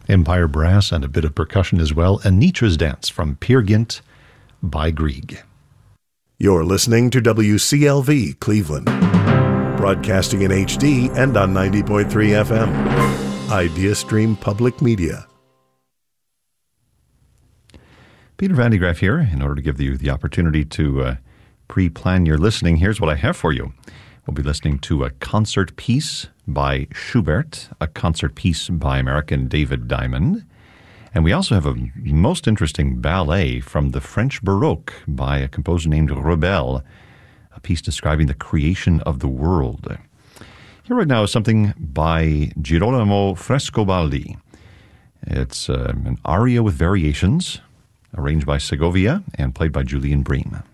Empire Brass and a bit of percussion as well. Anitra's Dance from Peer Gynt by Grieg. You're listening to WCLV Cleveland, broadcasting in HD and on 90.3 FM. IdeaStream Public Media. Peter Van de Graaff here. In order to give you the opportunity to pre-plan your listening, here's what I have for you. We'll be listening to a concert piece by Schubert, a concert piece by American David Diamond, and we also have a most interesting ballet from the French Baroque by a composer named Rebel, a piece describing the creation of the world. Here right now is something by Girolamo Frescobaldi. It's an aria with variations, arranged by Segovia and played by Julian Bream.